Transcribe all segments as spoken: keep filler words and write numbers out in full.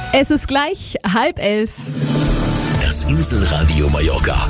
Es ist gleich halb elf. Das Inselradio Mallorca.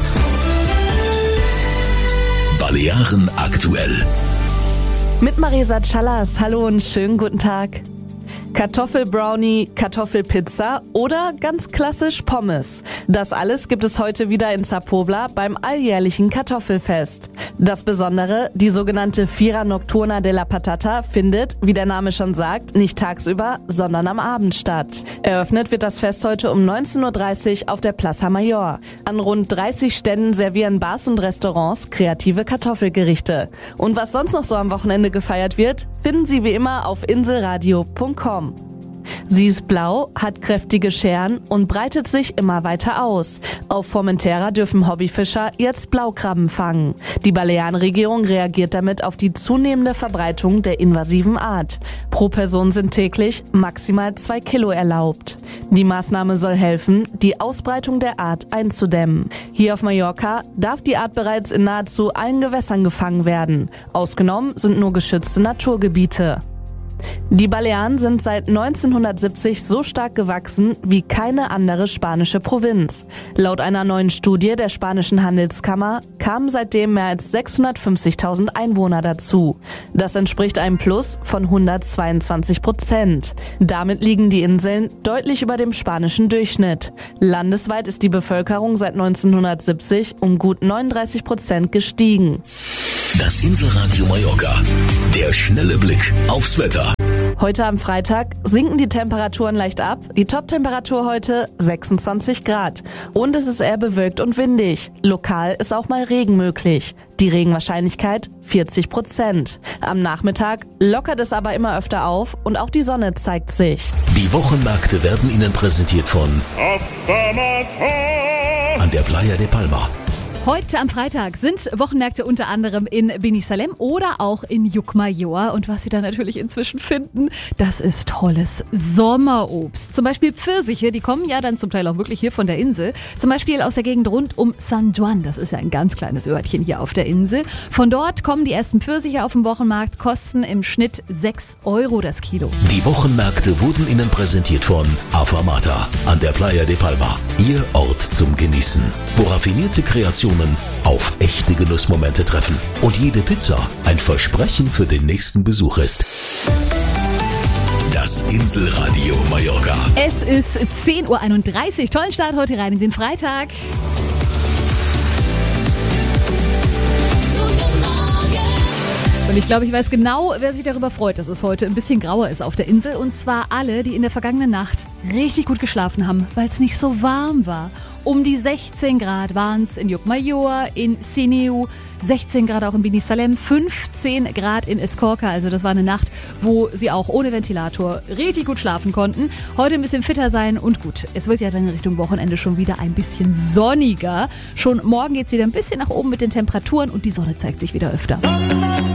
Balearen aktuell. Mit Marisa Callas. Hallo und schönen guten Tag. Kartoffelbrownie, Kartoffelpizza oder ganz klassisch Pommes. Das alles gibt es heute wieder in Zapobla beim alljährlichen Kartoffelfest. Das Besondere, die sogenannte Fira Nocturna de la Patata findet, wie der Name schon sagt, nicht tagsüber, sondern am Abend statt. Eröffnet wird das Fest heute um neunzehn Uhr dreißig auf der Plaza Mayor. An rund dreißig Ständen servieren Bars und Restaurants kreative Kartoffelgerichte. Und was sonst noch so am Wochenende gefeiert wird, finden Sie wie immer auf inselradio punkt com. Sie ist blau, hat kräftige Scheren und breitet sich immer weiter aus. Auf Formentera dürfen Hobbyfischer jetzt Blaukrabben fangen. Die Balearenregierung reagiert damit auf die zunehmende Verbreitung der invasiven Art. Pro Person sind täglich maximal zwei Kilo erlaubt. Die Maßnahme soll helfen, die Ausbreitung der Art einzudämmen. Hier auf Mallorca darf die Art bereits in nahezu allen Gewässern gefangen werden. Ausgenommen sind nur geschützte Naturgebiete. Die Balearen sind seit neunzehnhundertsiebzig so stark gewachsen wie keine andere spanische Provinz. Laut einer neuen Studie der spanischen Handelskammer kamen seitdem mehr als sechshundertfünfzigtausend Einwohner dazu. Das entspricht einem Plus von hundertzweiundzwanzig Prozent. Damit liegen die Inseln deutlich über dem spanischen Durchschnitt. Landesweit ist die Bevölkerung seit neunzehnhundertsiebzig um gut neununddreißig Prozent gestiegen. Das Inselradio Mallorca. Der schnelle Blick aufs Wetter. Heute am Freitag sinken die Temperaturen leicht ab. Die Toptemperatur heute sechsundzwanzig Grad. Und es ist eher bewölkt und windig. Lokal ist auch mal Regen möglich. Die Regenwahrscheinlichkeit vierzig Prozent. Am Nachmittag lockert es aber immer öfter auf und auch die Sonne zeigt sich. Die Wochenmärkte werden Ihnen präsentiert von an der Playa de Palma. Heute am Freitag sind Wochenmärkte unter anderem in Binissalem oder auch in Llucmajor. Und was Sie da natürlich inzwischen finden, das ist tolles Sommerobst. Zum Beispiel Pfirsiche, die kommen ja dann zum Teil auch wirklich hier von der Insel. Zum Beispiel aus der Gegend rund um San Juan. Das ist ja ein ganz kleines Örtchen hier auf der Insel. Von dort kommen die ersten Pfirsiche auf den Wochenmarkt, kosten im Schnitt sechs Euro das Kilo. Die Wochenmärkte wurden Ihnen präsentiert von Afamata an der Playa de Palma. Ihr Ort zum Genießen, wo raffinierte Kreationen auf echte Genussmomente treffen und jede Pizza ein Versprechen für den nächsten Besuch ist. Das Inselradio Mallorca. Es ist zehn Uhr einunddreißig. Tollen Start heute rein in den Freitag. Und ich glaube, ich weiß genau, wer sich darüber freut, dass es heute ein bisschen grauer ist auf der Insel. Und zwar alle, die in der vergangenen Nacht richtig gut geschlafen haben, weil es nicht so warm war. Um die sechzehn Grad waren es in Llucmajor, in Sineu, sechzehn Grad auch in Binissalem, fünfzehn Grad in Escorca. Also das war eine Nacht, wo sie auch ohne Ventilator richtig gut schlafen konnten. Heute ein bisschen fitter sein und gut, es wird ja dann in Richtung Wochenende schon wieder ein bisschen sonniger. Schon morgen geht es wieder ein bisschen nach oben mit den Temperaturen und die Sonne zeigt sich wieder öfter.